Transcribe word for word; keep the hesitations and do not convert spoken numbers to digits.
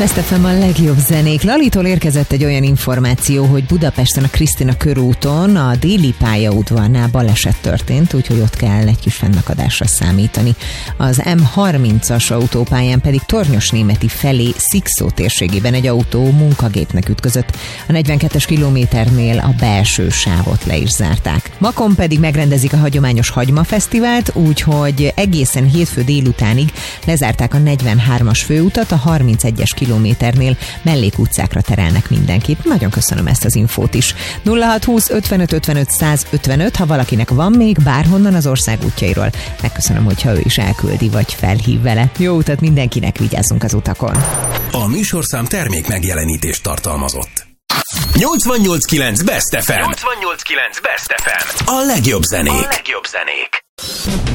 Best ef em a legjobb zenék. Lalitól érkezett egy olyan információ, hogy Budapesten a Krisztina körúton a déli pályaudvarnál baleset történt, úgyhogy ott kell egy kis fennakadásra számítani. Az em harmincas autópályán pedig Tornyosnémeti felé Szikszó térségében egy autó munkagépnek ütközött. A negyvenkettes kilométernél a belső sávot le is zárták. Makon pedig megrendezik a hagyományos hagymafesztivált, úgyhogy egészen hétfő délutánig lezárták a negyvenhármas főutat, a harmincegyes kilométernél mellékutcákra terelnek mindenkit. Nagyon köszönöm ezt az infót is. nulla hat húsz ötvenöt ötvenöt száz ötvenöt, ha valakinek van még bárhonnan az ország útjairól, megköszönöm, hogyha ő is elküldi vagy felhív vele. Jó utat mindenkinek, vigyázzunk az utakon. A műsorszám termék megjelenítést tartalmazott. nyolcvannyolc kilenc Best ef em. nyolcvannyolc kilenc Best ef em. A legjobb zenék. A legjobb zenék.